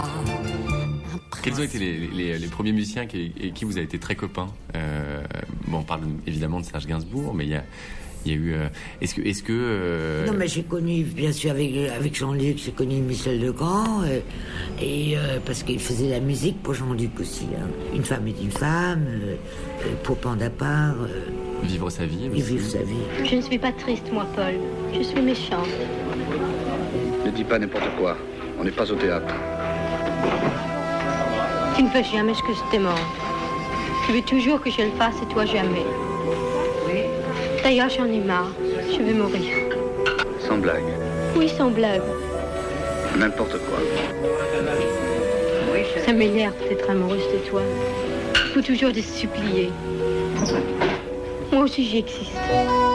Quels ont été les premiers musiciens et qui vous avez été très copains? Bon, on parle évidemment de Serge Gainsbourg, mais il y a eu. Est-ce que Non, mais j'ai connu, bien sûr, avec Jean-Luc, j'ai connu Michel Legrand, parce qu'il faisait la musique pour Jean-Luc aussi. Hein. Une femme est une femme, pour Pandapar. Vivre sa vie. Vivre sa vie. Je ne suis pas triste, moi, Paul. Je suis méchante. Ne dis pas n'importe quoi. On n'est pas au théâtre. Tu ne fais jamais ce que je te demande. Tu veux toujours que je le fasse et toi jamais. Oui. D'ailleurs, j'en ai marre. Je vais mourir. Sans blague. Oui, sans blague. N'importe quoi. Ça m'énerve d'être amoureuse de toi. Il faut toujours te supplier. Moi aussi, j'existe.